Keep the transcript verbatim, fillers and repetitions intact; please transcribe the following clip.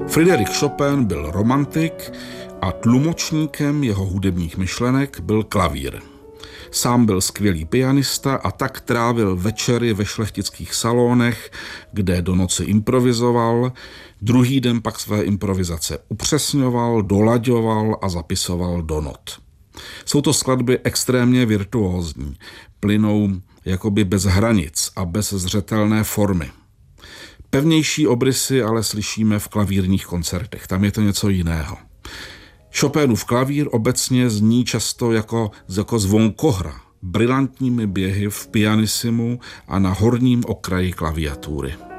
Frédéric Chopin byl romantik a tlumočníkem jeho hudebních myšlenek byl klavír. Sám byl skvělý pianista a tak trávil večery ve šlechtických salonech, kde do noci improvizoval, druhý den pak své improvizace upřesňoval, dolaďoval a zapisoval do not. Jsou to skladby extrémně virtuózní, plynou jakoby bez hranic a bez zřetelné formy. Pevnější obrysy ale slyšíme v klavírních koncertech, tam je to něco jiného. Chopinův klavír obecně zní často jako, jako zvon kohra, brilantními běhy v pianisimu a na horním okraji klaviatury.